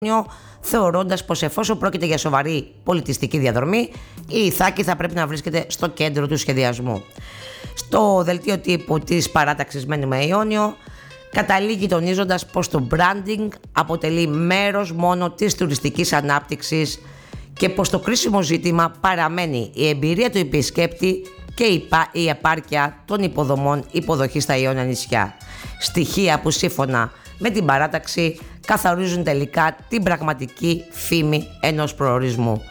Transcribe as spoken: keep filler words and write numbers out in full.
θεωρώντας πως εφόσον πρόκειται για σοβαρή πολιτιστική διαδρομή, η Ιθάκη θα πρέπει να βρίσκεται στο κέντρο του σχεδιασμού. Στο δελτίο τύπου της παράταξης Μένουμε Ιόνιο καταλήγει τονίζοντας πως το branding αποτελεί μέρος μόνο της τουριστικής ανάπτυξης και πως το κρίσιμο ζήτημα παραμένει η εμπειρία του επισκέπτη και η επάρκεια των υποδομών υποδοχής στα Ιόνια νησιά. Στοιχεία που σύμφωνα με την παράταξη καθορίζουν τελικά την πραγματική φήμη ενός προορισμού.